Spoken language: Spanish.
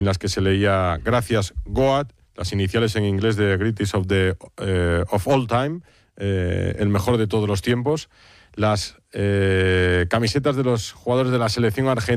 en las que se leía gracias Goat, las iniciales en inglés de Greatest of All Time, el mejor de todos los tiempos, las camisetas de los jugadores de la selección argentina